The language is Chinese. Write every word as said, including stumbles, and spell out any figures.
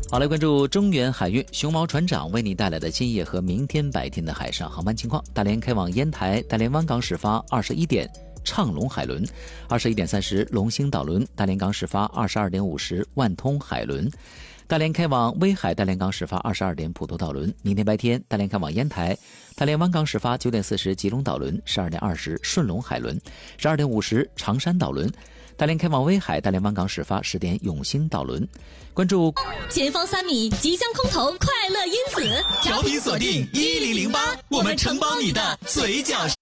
好，来关注中原海运熊猫船长为你带来的今夜和明天白天的海上航班情况。大连开往烟台，大连湾港始发二十一点畅龙海轮，二十一点三十龙兴岛轮，大连港始发二十二点五十万通海轮。大连开往威海，大连港始发二十二点普渡岛轮。明天白天，大连开往烟台，大连湾港始发九点四十吉隆岛轮，十二点二十顺龙海轮，十二点五十长山岛轮。大连开往威海，大连湾港始发十点永兴岛轮。关注前方三米即将空投快乐因子， 调频锁定一零零八，我们承包你的嘴角